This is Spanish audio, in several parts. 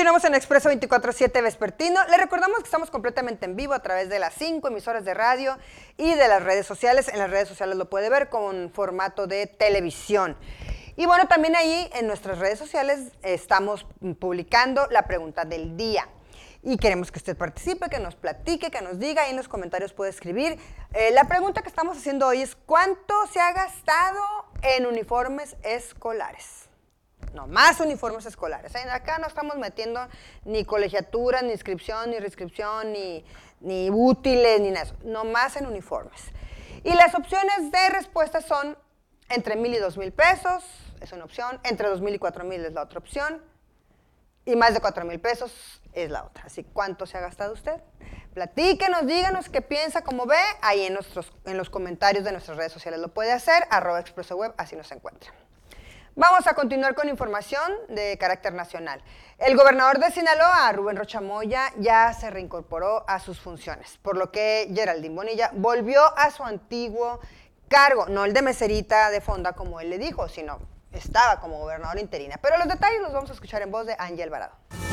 Continuamos en Expreso 24/7 Vespertino. Les recordamos que estamos completamente en vivo a través de las 5 emisoras de radio y de las redes sociales. En las redes sociales lo puede ver con formato de televisión. Y bueno, también ahí en nuestras redes sociales estamos publicando la pregunta del día. Y queremos que usted participe, que nos platique, que nos diga, ahí en los comentarios puede escribir. La pregunta que estamos haciendo hoy es: ¿cuánto se ha gastado en uniformes escolares? No, más uniformes escolares. Acá no estamos metiendo ni colegiaturas, ni inscripción, ni reinscripción, ni útiles, ni nada. No más en uniformes. Y las opciones de respuesta son entre 1,000 y 2,000 pesos, es una opción. Entre 2,000 y 4,000 es la otra opción. Y más de 4,000 pesos es la otra. Así, ¿cuánto se ha gastado usted? Platíquenos, díganos qué piensa, cómo ve. Ahí en los comentarios de nuestras redes sociales lo puede hacer, @expresoweb, así nos encuentra. Vamos a continuar con información de carácter nacional. El gobernador de Sinaloa, Rubén Rocha Moya, ya se reincorporó a sus funciones, por lo que Geraldine Bonilla volvió a su antiguo cargo, no el de meserita de fonda como él le dijo, sino estaba como gobernador interina. Pero los detalles los vamos a escuchar en voz de Angie Alvarado.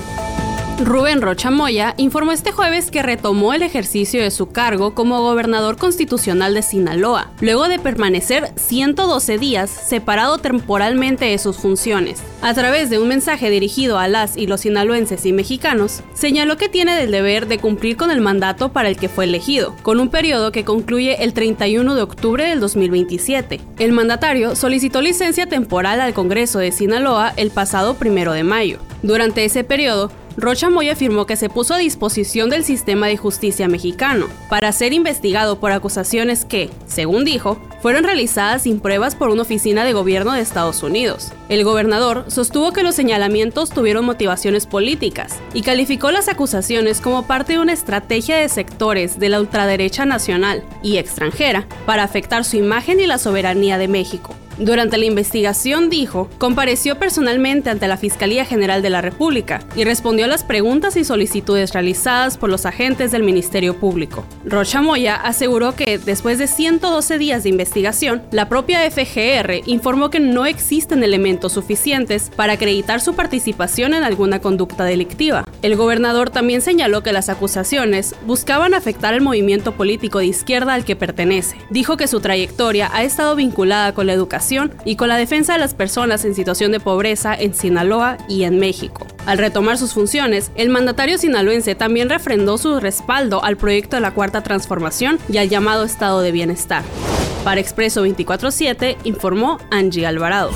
Rubén Rocha Moya informó este jueves que retomó el ejercicio de su cargo como gobernador constitucional de Sinaloa, luego de permanecer 112 días separado temporalmente de sus funciones. A través de un mensaje dirigido a las y los sinaloenses y mexicanos, señaló que tiene el deber de cumplir con el mandato para el que fue elegido, con un periodo que concluye el 31 de octubre del 2027. El mandatario solicitó licencia temporal al Congreso de Sinaloa el pasado 1 de mayo. Durante ese periodo, Rocha Moya afirmó que se puso a disposición del sistema de justicia mexicano para ser investigado por acusaciones que, según dijo, fueron realizadas sin pruebas por una oficina de gobierno de Estados Unidos. El gobernador sostuvo que los señalamientos tuvieron motivaciones políticas y calificó las acusaciones como parte de una estrategia de sectores de la ultraderecha nacional y extranjera para afectar su imagen y la soberanía de México. Durante la investigación, dijo, compareció personalmente ante la Fiscalía General de la República y respondió a las preguntas y solicitudes realizadas por los agentes del Ministerio Público. Rocha Moya aseguró que, después de 112 días de investigación, la propia FGR informó que no existen elementos suficientes para acreditar su participación en alguna conducta delictiva. El gobernador también señaló que las acusaciones buscaban afectar el movimiento político de izquierda al que pertenece. Dijo que su trayectoria ha estado vinculada con la educación y con la defensa de las personas en situación de pobreza en Sinaloa y en México. Al retomar sus funciones, el mandatario sinaloense también refrendó su respaldo al proyecto de la Cuarta Transformación y al llamado Estado de Bienestar. Para Expreso 24/7, informó Angie Alvarado.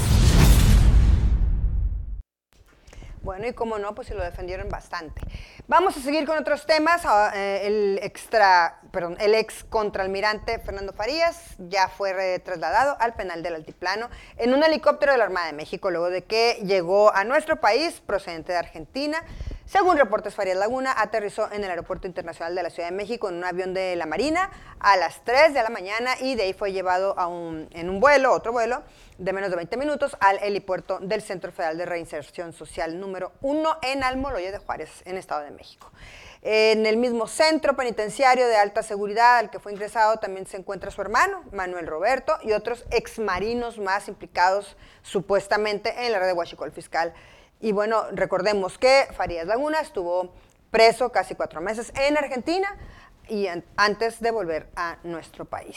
Bueno, y como no, pues se lo defendieron bastante. Vamos a seguir con otros temas. El ex contraalmirante Fernando Farías ya fue trasladado al penal del Altiplano en un helicóptero de la Armada de México, luego de que llegó a nuestro país procedente de Argentina. Según reportes, Farías Laguna aterrizó en el Aeropuerto Internacional de la Ciudad de México en un avión de la Marina a las 3 de la mañana y de ahí fue llevado en otro vuelo de menos de 20 minutos al helipuerto del Centro Federal de Reinserción Social número 1 en Almoloya de Juárez, en Estado de México. En el mismo centro penitenciario de alta seguridad al que fue ingresado también se encuentra su hermano, Manuel Roberto, y otros exmarinos más implicados supuestamente en la red de huachicol fiscal. Y bueno, recordemos que Farías Laguna estuvo preso casi 4 meses en Argentina y antes de volver a nuestro país.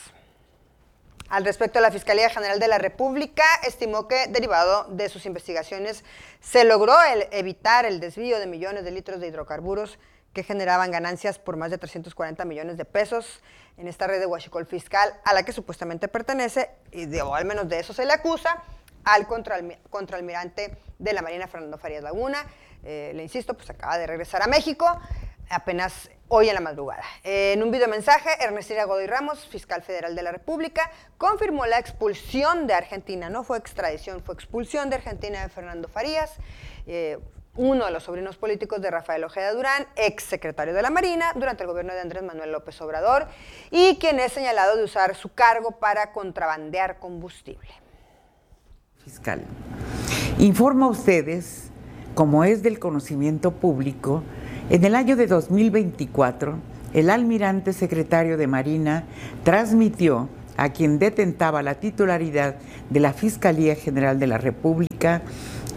Al respecto, la Fiscalía General de la República estimó que, derivado de sus investigaciones, se logró evitar el desvío de millones de litros de hidrocarburos que generaban ganancias por más de 340 millones de pesos en esta red de huachicol fiscal a la que supuestamente pertenece, o al menos de eso se le acusa, al contraalmirante de la Marina, Fernando Farías Laguna. Le insisto, pues acaba de regresar a México apenas hoy en la madrugada. En un videomensaje, Ernestina Godoy Ramos, fiscal federal de la República, confirmó la expulsión de Argentina. No fue extradición, fue expulsión de Argentina de Fernando Farías, uno de los sobrinos políticos de Rafael Ojeda Durán, ex secretario de la Marina durante el gobierno de Andrés Manuel López Obrador, y quien es señalado de usar su cargo para contrabandear combustible. Fiscal, informo a ustedes, como es del conocimiento público, en el año de 2024, el almirante secretario de Marina transmitió a quien detentaba la titularidad de la Fiscalía General de la República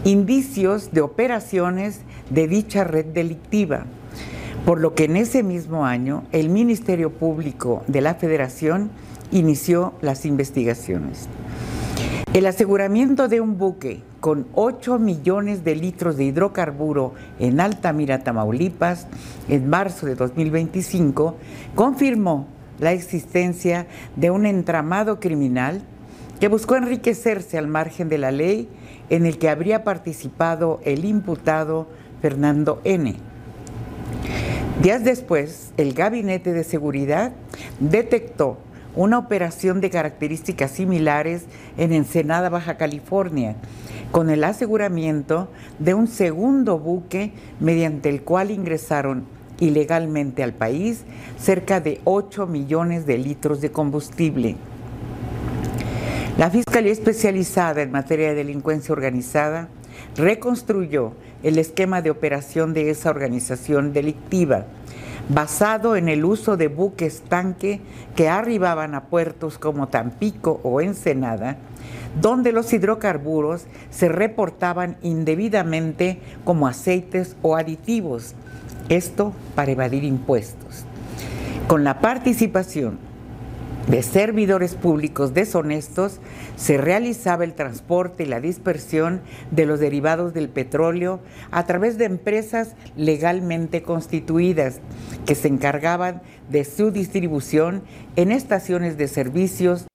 indicios de operaciones de dicha red delictiva, por lo que en ese mismo año el Ministerio Público de la Federación inició las investigaciones. El aseguramiento de un buque con 8 millones de litros de hidrocarburo en Altamira, Tamaulipas, en marzo de 2025, confirmó la existencia de un entramado criminal que buscó enriquecerse al margen de la ley, en el que habría participado el imputado Fernando N. Días después, el Gabinete de Seguridad detectó una operación de características similares en Ensenada, Baja California, con el aseguramiento de un segundo buque mediante el cual ingresaron ilegalmente al país cerca de 8 millones de litros de combustible. La Fiscalía Especializada en Materia de Delincuencia Organizada reconstruyó el esquema de operación de esa organización delictiva, basado en el uso de buques tanque que arribaban a puertos como Tampico o Ensenada, donde los hidrocarburos se reportaban indebidamente como aceites o aditivos, esto para evadir impuestos. Con la participación de servidores públicos deshonestos, se realizaba el transporte y la dispersión de los derivados del petróleo a través de empresas legalmente constituidas que se encargaban de su distribución en estaciones de servicios.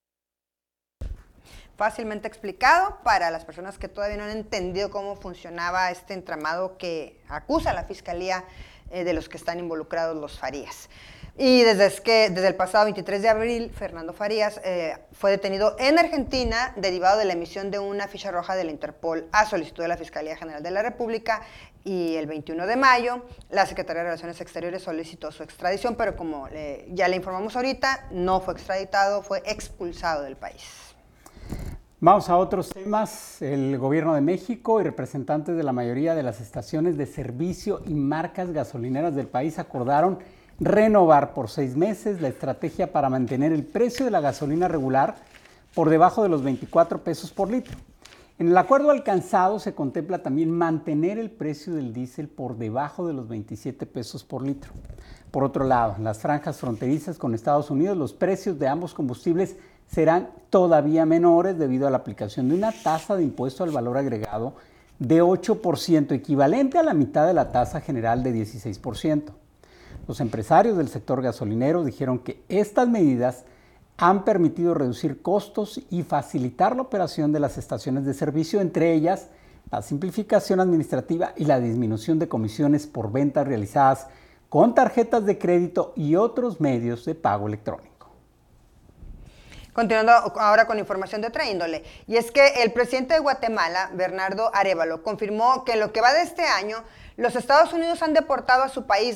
Fácilmente explicado para las personas que todavía no han entendido cómo funcionaba este entramado que acusa a la Fiscalía de los que están involucrados los Farías. Y desde el pasado 23 de abril, Fernando Farías fue detenido en Argentina derivado de la emisión de una ficha roja de la Interpol a solicitud de la Fiscalía General de la República, y el 21 de mayo la Secretaría de Relaciones Exteriores solicitó su extradición, pero como ya le informamos ahorita, no fue extraditado, fue expulsado del país. Vamos a otros temas. El Gobierno de México y representantes de la mayoría de las estaciones de servicio y marcas gasolineras del país acordaron renovar por 6 meses la estrategia para mantener el precio de la gasolina regular por debajo de los 24 pesos por litro. En el acuerdo alcanzado se contempla también mantener el precio del diésel por debajo de los 27 pesos por litro. Por otro lado, en las franjas fronterizas con Estados Unidos, los precios de ambos combustibles serán todavía menores debido a la aplicación de una tasa de impuesto al valor agregado de 8%, equivalente a la mitad de la tasa general de 16%. Los empresarios del sector gasolinero dijeron que estas medidas han permitido reducir costos y facilitar la operación de las estaciones de servicio, entre ellas la simplificación administrativa y la disminución de comisiones por ventas realizadas con tarjetas de crédito y otros medios de pago electrónico. Continuando ahora con información de otra índole, y es que el presidente de Guatemala, Bernardo Arévalo, confirmó que en lo que va de este año, los Estados Unidos han deportado a su país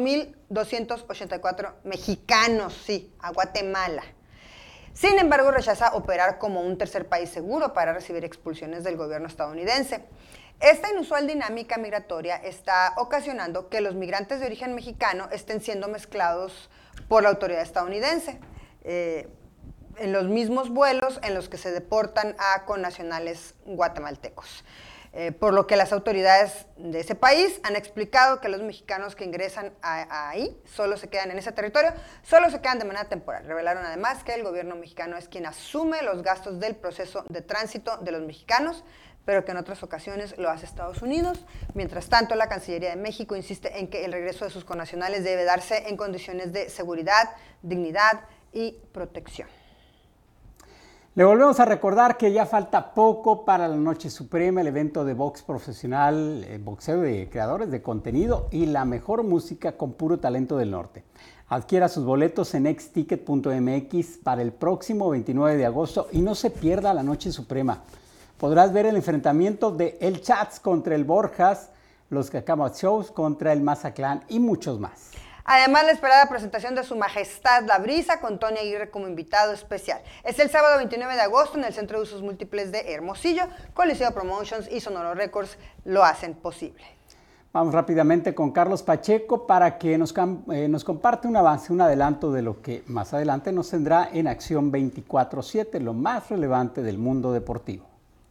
2.284 mexicanos, sí, a Guatemala. Sin embargo, rechaza operar como un tercer país seguro para recibir expulsiones del gobierno estadounidense. Esta inusual dinámica migratoria está ocasionando que los migrantes de origen mexicano estén siendo mezclados por la autoridad estadounidense, en los mismos vuelos en los que se deportan a connacionales guatemaltecos. Por lo que las autoridades de ese país han explicado que los mexicanos que ingresan ahí solo se quedan en ese territorio, solo se quedan de manera temporal. Revelaron además que el gobierno mexicano es quien asume los gastos del proceso de tránsito de los mexicanos, pero que en otras ocasiones lo hace Estados Unidos. Mientras tanto, la Cancillería de México insiste en que el regreso de sus connacionales debe darse en condiciones de seguridad, dignidad y protección. Le volvemos a recordar que ya falta poco para la Noche Suprema, el evento de box profesional, boxeo de creadores de contenido y la mejor música con puro talento del norte. Adquiera sus boletos en xticket.mx para el próximo 29 de agosto y no se pierda la Noche Suprema. Podrás ver el enfrentamiento de El Chats contra el Borjas, los Cacamat Shows contra el Mazatlán y muchos más. Además, la esperada presentación de Su Majestad La Brisa con Tony Aguirre como invitado especial. Es el sábado 29 de agosto en el Centro de Usos Múltiples de Hermosillo. Coliseo Promotions y Sonoro Records lo hacen posible. Vamos rápidamente con Carlos Pacheco para que nos comparte un avance, un adelanto de lo que más adelante nos tendrá en Acción 24/7, lo más relevante del mundo deportivo.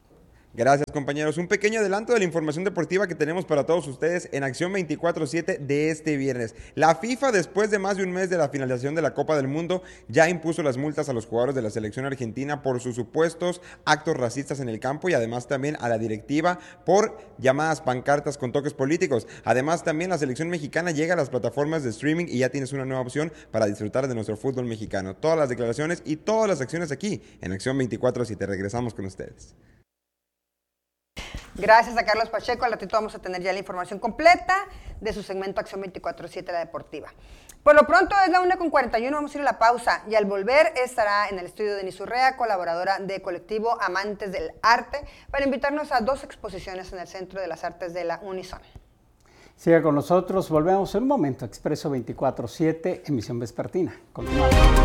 Gracias, compañeros. Un pequeño adelanto de la información deportiva que tenemos para todos ustedes en Acción 24/7 de este viernes. La FIFA, después de más de un mes de la finalización de la Copa del Mundo, ya impuso las multas a los jugadores de la selección argentina por sus supuestos actos racistas en el campo y además también a la directiva por llamadas pancartas con toques políticos. Además, también la selección mexicana llega a las plataformas de streaming y ya tienes una nueva opción para disfrutar de nuestro fútbol mexicano. Todas las declaraciones y todas las acciones aquí en Acción 24/7. Regresamos con ustedes. Gracias a Carlos Pacheco. Al ratito vamos a tener ya la información completa de su segmento Acción 24/7, la deportiva. Por lo pronto es la 1:41, vamos a ir a la pausa y al volver estará en el estudio Denise Urrea, colaboradora de Colectivo Amantes del Arte, para invitarnos a 2 exposiciones en el Centro de las Artes de la Unison. Siga con nosotros, volvemos en un momento. Expreso 24/7, emisión vespertina. Continuamos.